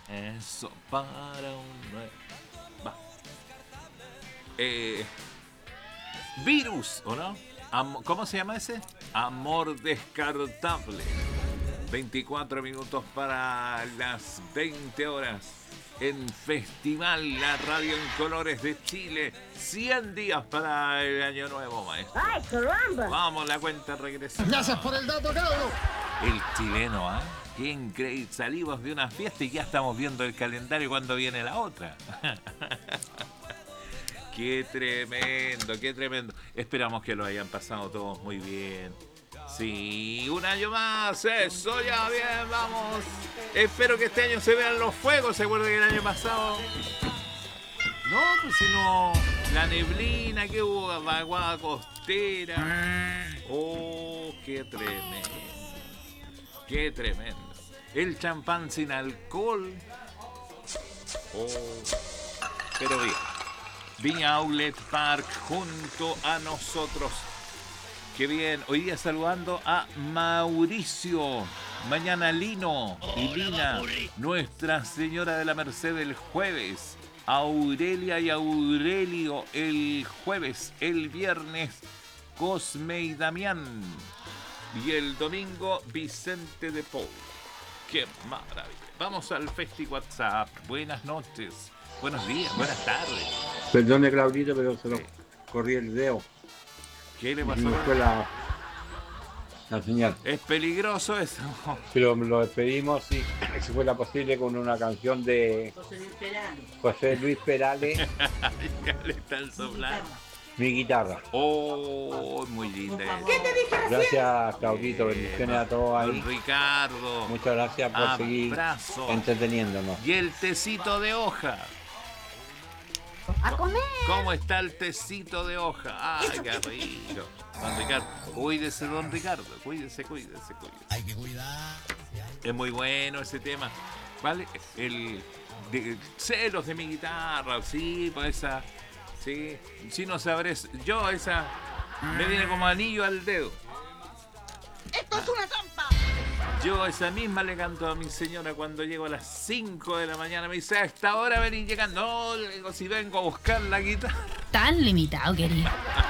Eso para un... Va. Virus, ¿o no? ¿Cómo se llama ese? Amor descartable. 24 minutos para las 20 horas. En Festival La Radio en Colores de Chile. 100 días para el año nuevo, maestro. ¡Ay, caramba! Vamos, la cuenta regresiva. Gracias por el dato, cabrón. El chileno, ¿ah? Qué increíble. Salimos de una fiesta y ya estamos viendo el calendario cuando viene la otra. Qué tremendo, qué tremendo. Esperamos que lo hayan pasado todos muy bien. Sí, un año más, eso ya bien, vamos. Espero que este año se vean los fuegos. ¿Se acuerdan que el año pasado? No, pues si no, la neblina que hubo, vaguada costera. Oh, qué tremendo. Qué tremendo. El champán sin alcohol. Oh, pero bien. Viña Outlet Park junto a nosotros. Qué bien, hoy día saludando a Mauricio, mañana Lino y Lina, Nuestra Señora de la Merced el jueves, Aurelia y Aurelio el jueves, el viernes Cosme y Damián y el domingo Vicente de Paul. Qué maravilla. Vamos al Festi WhatsApp. Buenas noches, buenos días, buenas tardes. Perdone, Claudito, pero se lo corrí el dedo. ¿Qué le pasó? No fue la señal. Es peligroso eso. Pero lo despedimos, sí, si fuera posible, con una canción de José Luis Perales. Ya le están soplando. Mi guitarra. Oh, muy linda. ¿Qué te dije recién? Gracias, Claudito. Bendiciones a todos ahí. Don Ricardo. Muchas gracias por seguir Abrazo. entreteniéndonos. Y el tecito de hoja. ¡A comer! ¿Cómo está el tecito de hoja? ¡Ay, qué rico! Don Ricardo, cuídese, don Ricardo. Cuídese. Hay que cuidar. Es muy bueno ese tema. ¿Vale? El de celos de mi guitarra, sí, pues esa. Sí, si no sabré. Yo esa me viene como anillo al dedo. ¡Esto es una trampa! Yo esa misma le canto a mi señora cuando llego a las 5 de la mañana. Me dice, a esta hora venís llegando. No, le digo, si vengo a buscar la guitarra. Tan limitado, querido.